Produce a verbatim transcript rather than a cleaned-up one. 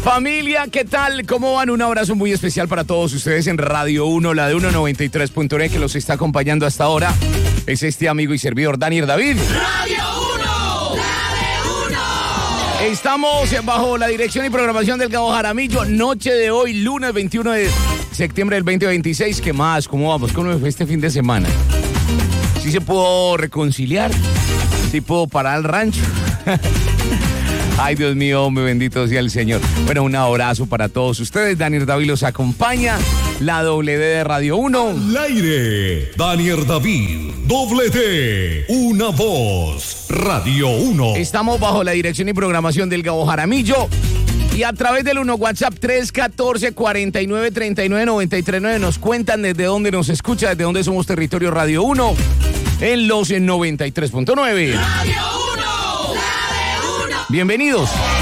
Familia, ¿qué tal? ¿Cómo van? Un abrazo muy especial para todos ustedes en Radio uno, la de uno noventa y tres punto net, que los está acompañando hasta ahora. Es este amigo y servidor, Daniel David. Radio uno, la de uno. Estamos bajo la dirección y programación del Gabo Jaramillo. Noche de hoy, lunes veintiuno de septiembre del veinte veintiséis. ¿Qué más? ¿Cómo vamos? ¿Cómo fue este fin de semana? ¿Sí se pudo reconciliar? ¿Sí pudo parar el rancho? Ay, Dios mío, hombre, bendito sea el Señor. Bueno, un abrazo para todos ustedes. Daniel David los acompaña. La doble D de Radio uno. Al aire, Daniel David, doble D, una voz, Radio uno. Estamos bajo la dirección y programación del Gabo Jaramillo. Y a través del uno WhatsApp tres uno cuatro, cuatro nueve, tres nueve, nueve tres nueve nos cuentan desde dónde nos escucha, desde dónde somos territorio Radio uno en los noventa y tres punto nueve. Radio uno, la de uno. Bienvenidos.